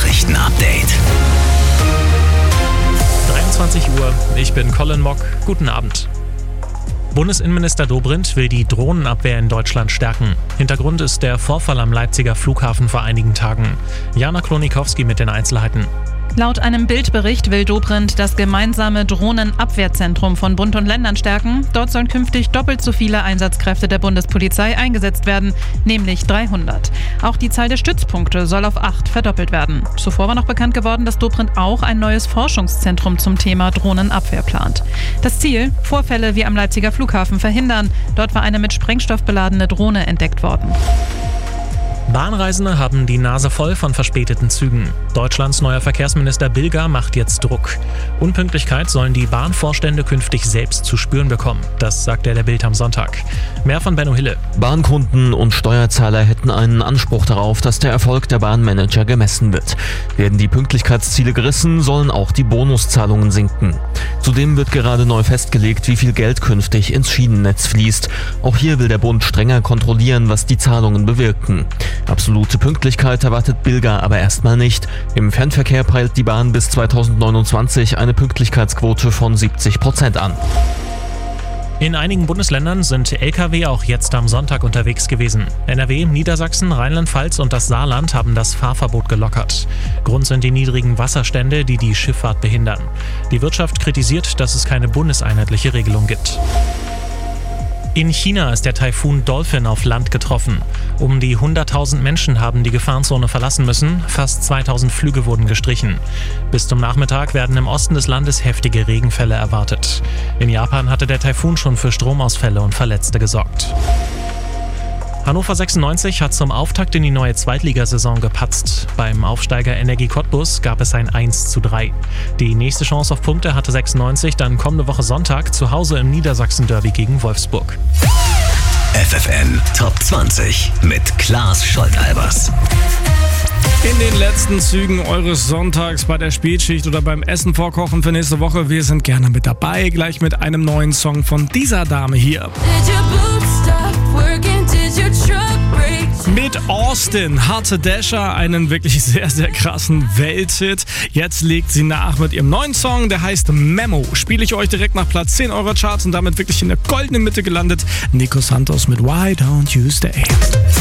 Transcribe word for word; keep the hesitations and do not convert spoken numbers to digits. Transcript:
Nachrichten-Update. dreiundzwanzig Uhr, ich bin Colin Mock. Guten Abend. Bundesinnenminister Dobrindt will die Drohnenabwehr in Deutschland stärken. Hintergrund ist der Vorfall am Leipziger Flughafen vor einigen Tagen. Jana Klonikowski mit den Einzelheiten. Laut einem Bildbericht will Dobrindt das gemeinsame Drohnenabwehrzentrum von Bund und Ländern stärken. Dort sollen künftig doppelt so viele Einsatzkräfte der Bundespolizei eingesetzt werden, nämlich dreihundert. Auch die Zahl der Stützpunkte soll auf acht verdoppelt werden. Zuvor war noch bekannt geworden, dass Dobrindt auch ein neues Forschungszentrum zum Thema Drohnenabwehr plant. Das Ziel: Vorfälle wie am Leipziger Flughafen verhindern. Dort war eine mit Sprengstoff beladene Drohne entdeckt worden. Bahnreisende haben die Nase voll von verspäteten Zügen. Deutschlands neuer Verkehrsminister Bilger macht jetzt Druck. Unpünktlichkeit sollen die Bahnvorstände künftig selbst zu spüren bekommen. Das sagt er der Bild am Sonntag. Mehr von Benno Hille. Bahnkunden und Steuerzahler hätten einen Anspruch darauf, dass der Erfolg der Bahnmanager gemessen wird. Werden die Pünktlichkeitsziele gerissen, sollen auch die Bonuszahlungen sinken. Zudem wird gerade neu festgelegt, wie viel Geld künftig ins Schienennetz fließt. Auch hier will der Bund strenger kontrollieren, was die Zahlungen bewirken. Absolute Pünktlichkeit erwartet Bilger aber erstmal nicht. Im Fernverkehr peilt die Bahn bis zweitausendneunundzwanzig eine Pünktlichkeitsquote von siebzig Prozent an. In einigen Bundesländern sind L K W auch jetzt am Sonntag unterwegs gewesen. N R W, Niedersachsen, Rheinland-Pfalz und das Saarland haben das Fahrverbot gelockert. Grund sind die niedrigen Wasserstände, die die Schifffahrt behindern. Die Wirtschaft kritisiert, dass es keine bundeseinheitliche Regelung gibt. In China ist der Taifun Dolphin auf Land getroffen. Um die hunderttausend Menschen haben die Gefahrenzone verlassen müssen. Fast zweitausend Flüge wurden gestrichen. Bis zum Nachmittag werden im Osten des Landes heftige Regenfälle erwartet. In Japan hatte der Taifun schon für Stromausfälle und Verletzte gesorgt. Hannover sechsundneunzig hat zum Auftakt in die neue Zweitligasaison gepatzt. Beim Aufsteiger Energie Cottbus gab es ein eins zu drei. Die nächste Chance auf Punkte hatte sechsundneunzig dann kommende Woche Sonntag zu Hause im Niedersachsen-Derby gegen Wolfsburg. F F N Top zwanzig mit Klaas Scholtalbers. In den letzten Zügen eures Sonntags bei der Spätschicht oder beim Essen vorkochen für nächste Woche. Wir sind gerne mit dabei, gleich mit einem neuen Song von dieser Dame hier. Mit Austin hatte Dasher einen wirklich sehr, sehr krassen Welthit. Jetzt legt sie nach mit ihrem neuen Song, der heißt Memo. Spiele ich euch direkt nach Platz zehn eurer Charts und damit wirklich in der goldenen Mitte gelandet. Nico Santos mit Why Don't You Stay.